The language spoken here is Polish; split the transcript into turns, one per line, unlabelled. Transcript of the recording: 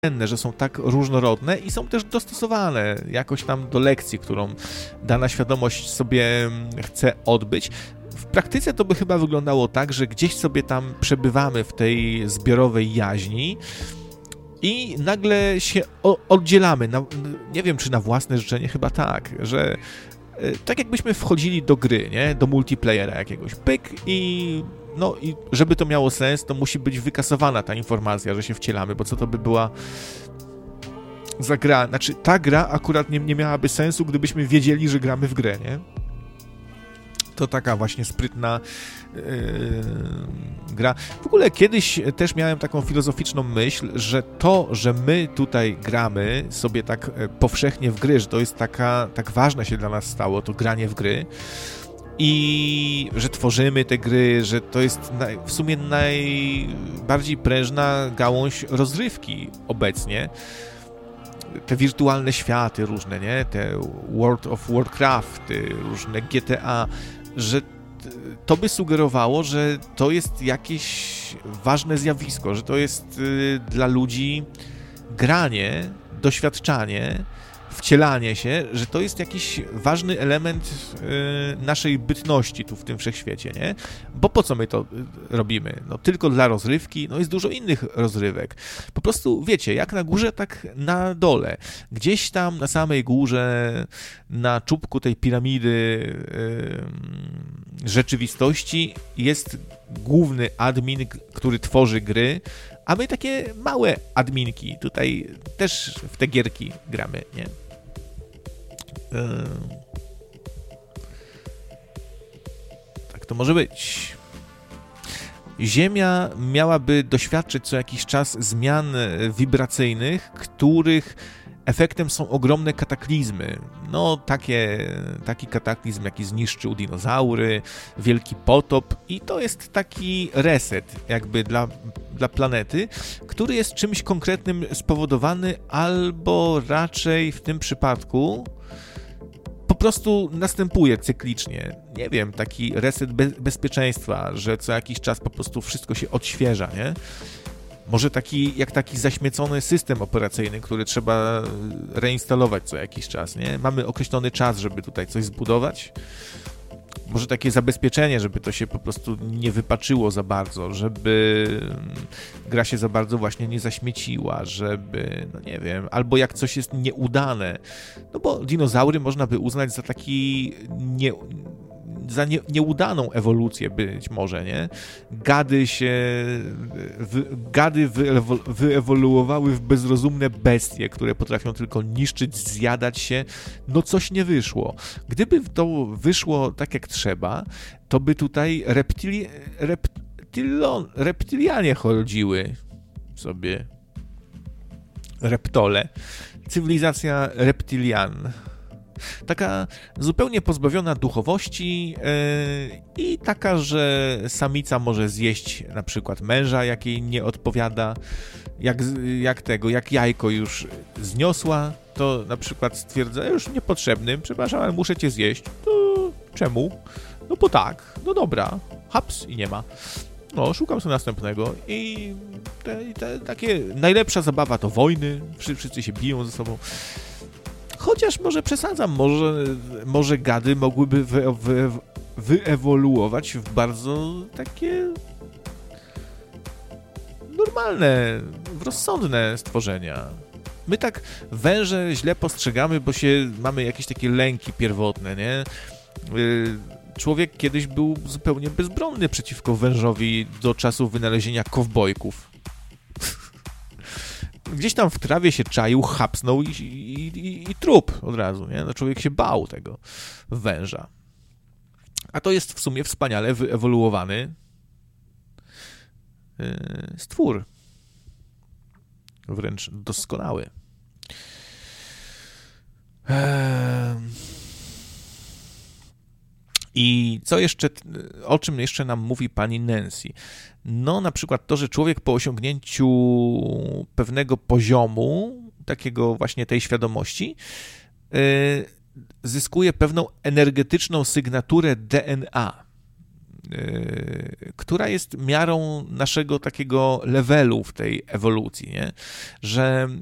że są tak różnorodne i są też dostosowane jakoś tam do lekcji, którą dana świadomość sobie chce odbyć. W praktyce to by chyba wyglądało tak, że gdzieś sobie tam przebywamy w tej zbiorowej jaźni i nagle się oddzielamy. Nie wiem, czy na własne życzenie, chyba tak, że tak jakbyśmy wchodzili do gry, nie? Do multiplayera jakiegoś. Pyk i żeby to miało sens, to musi być wykasowana ta informacja, że się wcielamy, bo co to by była za gra? Znaczy, ta gra akurat nie miałaby sensu, gdybyśmy wiedzieli, że gramy w grę, nie? To taka właśnie sprytna gra. W ogóle kiedyś też miałem taką filozoficzną myśl, że to, że my tutaj gramy sobie tak powszechnie w gry, że to jest tak ważne się dla nas stało, to granie w gry i że tworzymy te gry, że to jest w sumie najbardziej prężna gałąź rozrywki obecnie. Te wirtualne światy różne, nie? Te World of Warcraft, różne GTA, że to by sugerowało, że to jest jakieś ważne zjawisko, że to jest dla ludzi granie, doświadczanie, wcielanie się, że to jest jakiś ważny element naszej bytności tu w tym wszechświecie, nie? Bo po co my to robimy? No tylko dla rozrywki, no jest dużo innych rozrywek. Po prostu, wiecie, jak na górze, tak na dole. Gdzieś tam na samej górze, na czubku tej piramidy rzeczywistości jest główny admin, który tworzy gry, a my takie małe adminki tutaj też w te gierki gramy, nie? Tak to może być. Ziemia miałaby doświadczyć co jakiś czas zmian wibracyjnych, których efektem są ogromne kataklizmy. No, taki kataklizm, jaki zniszczył dinozaury, wielki potop i to jest taki reset jakby dla planety, który jest czymś konkretnym spowodowany albo raczej w tym przypadku po prostu następuje cyklicznie. Nie wiem, taki reset bezpieczeństwa, że co jakiś czas po prostu wszystko się odświeża, nie? Może taki zaśmiecony system operacyjny, który trzeba reinstalować co jakiś czas, nie? Mamy określony czas, żeby tutaj coś zbudować. Może takie zabezpieczenie, żeby to się po prostu nie wypaczyło za bardzo, żeby gra się za bardzo właśnie nie zaśmieciła, żeby, no nie wiem, albo jak coś jest nieudane, no bo dinozaury można by uznać za taki nieudaną ewolucję być może, nie? Gady wyewoluowały w bezrozumne bestie, które potrafią tylko niszczyć, zjadać się. No coś nie wyszło. Gdyby to wyszło tak jak trzeba, to by tutaj reptilianie chodziły sobie. Reptole. Cywilizacja reptilian. Taka zupełnie pozbawiona duchowości i taka, że samica może zjeść na przykład męża, jak jej nie odpowiada, jak jajko już zniosła, to na przykład stwierdza, już niepotrzebny, przepraszam, ale muszę cię zjeść. To czemu? No bo tak, no dobra, haps i nie ma. No, szukam sobie następnego i takie najlepsza zabawa to wojny, wszyscy się biją ze sobą. Chociaż może przesadzam, może gady mogłyby wyewoluować w bardzo takie normalne, rozsądne stworzenia. My tak węże źle postrzegamy, bo mamy jakieś takie lęki pierwotne, nie? Człowiek kiedyś był zupełnie bezbronny przeciwko wężowi do czasu wynalezienia kowbojków. Gdzieś tam w trawie się czaił, chapsnął i trup od razu, nie? No człowiek się bał tego węża. A to jest w sumie wspaniale wyewoluowany stwór. Wręcz doskonały. I co jeszcze, o czym jeszcze nam mówi pani Nancy? No na przykład to, że człowiek po osiągnięciu pewnego poziomu, takiego właśnie tej świadomości, zyskuje pewną energetyczną sygnaturę DNA. która jest miarą naszego takiego levelu w tej ewolucji, nie? Że